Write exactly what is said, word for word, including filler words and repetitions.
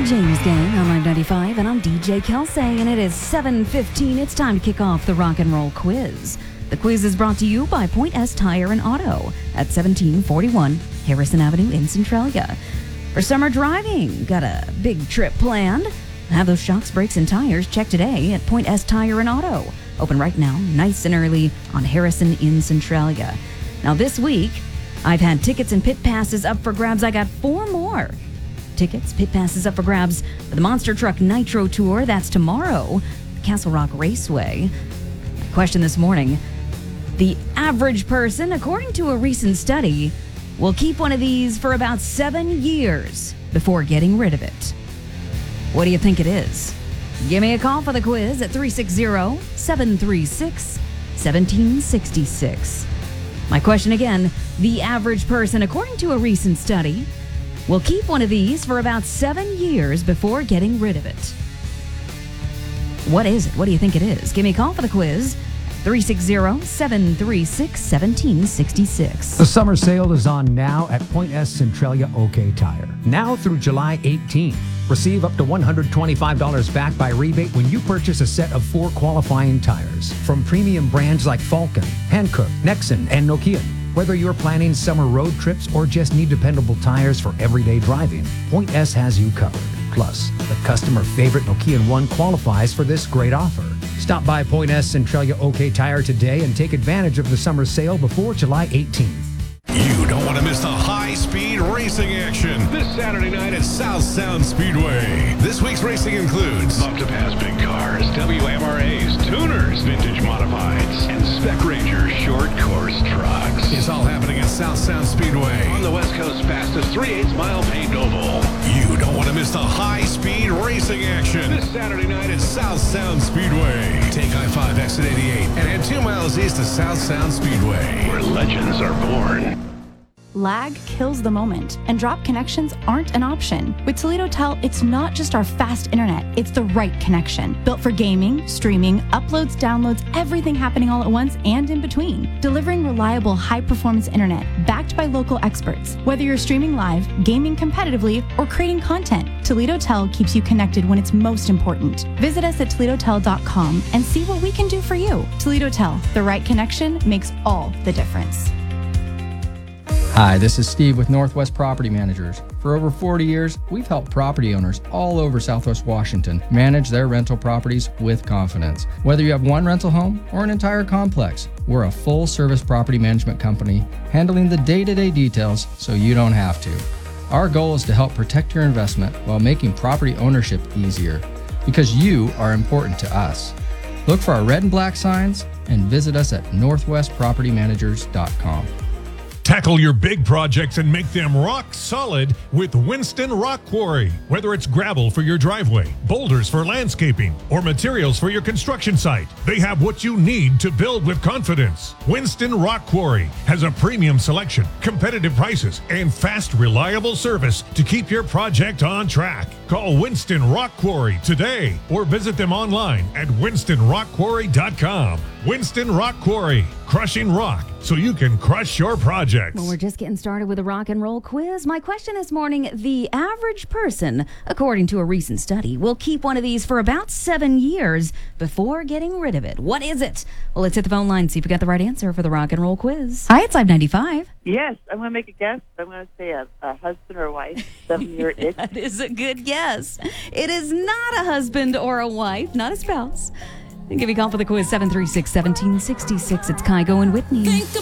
James Gang on Live ninety-five, and I'm D J Kelsey, and it is seven fifteen. It's time to kick off the Rock and Roll Quiz. The quiz is brought to you by Point S Tire and Auto at seventeen forty-one Harrison Avenue in Centralia. For summer driving, got a big trip planned? Have those shocks, brakes, and tires checked today at Point S Tire and Auto. Open right now, nice and early on Harrison in Centralia. Now this week, I've had tickets and pit passes up for grabs. I got four more. Tickets, pit passes up for grabs for the Monster Truck Nitro Tour. That's tomorrow, Castle Rock Raceway. Question this morning: the average person, according to a recent study, will keep one of these for about seven years before getting rid of it. What do you think it is? Give me a call for the quiz at three six zero, seven three six, one seven six six. My question again: the average person, according to a recent study, will keep one of these for about seven years before getting rid of it. What is it? What do you think it is? Give me a call for the quiz, three six zero, seven three six, one seven six six. The summer sale is on now at Point S Centralia OK Tire. Now through July eighteenth. Receive up to one hundred twenty-five dollars back by rebate when you purchase a set of four qualifying tires from premium brands like Falcon, Hankook, Nexen, and Nokian. Whether you're planning summer road trips or just need dependable tires for everyday driving, Point S has you covered. Plus, the customer favorite Nokian One qualifies for this great offer. Stop by Point S Centralia OK Tire today and take advantage of the summer sale before July eighteenth. You don't want to miss the high-speed racing action this Saturday night at South Sound Speedway. This week's racing includes Up to Pass big cars, W M R As, tuners, vintage modifieds, and Spec Ranger short course trucks. It's all happening at South Sound Speedway On the West Coast's fastest three eighths mile paint oval. You don't want to miss the high-speed racing action this Saturday night at South Sound Speedway. Take I five exit eighty-eight and head two miles east to South Sound Speedway, Where legends are born. Lag kills the moment, and drop connections aren't an option. With Toledo Tel, it's not just our fast internet, it's the right connection. Built for gaming, streaming, uploads, downloads, everything happening all at once and in between. Delivering reliable, high-performance internet, backed by local experts. Whether you're streaming live, gaming competitively, or creating content, Toledo Tel keeps you connected when it's most important. Visit us at toledo tel dot com and see what we can do for you. Toledo Tel, the right connection makes all the difference. Hi, this is Steve with Northwest Property Managers. For over forty years, we've helped property owners all over Southwest Washington manage their rental properties with confidence. Whether you have one rental home or an entire complex, we're a full-service property management company handling the day-to-day details so you don't have to. Our goal is to help protect your investment while making property ownership easier, because you are important to us. Look for our red and black signs and visit us at northwest property managers dot com. Tackle your big projects and make them rock solid with Winston Rock Quarry. Whether it's gravel for your driveway, boulders for landscaping, or materials for your construction site, they have what you need to build with confidence. Winston Rock Quarry has a premium selection, competitive prices, and fast, reliable service to keep your project on track. Call Winston Rock Quarry today or visit them online at winston rock quarry dot com. Winston Rock Quarry, crushing rock so you can crush your projects. Well, we're just getting started with a rock and roll quiz. My question this morning: the average person, according to a recent study, will keep one of these for about seven years before getting rid of it. What is it? Well, let's hit the phone line, see if we got the right answer for the rock and roll quiz. Hi, it's Live ninety-five. Yes, I'm going to make a guess. I'm going to say a, a husband or a wife, seven-year itch. That is a good guess. It is not a husband or a wife, not a spouse. Give me a call for the quiz, seven three six, one seven six six. It's Kygo and Whitney. Think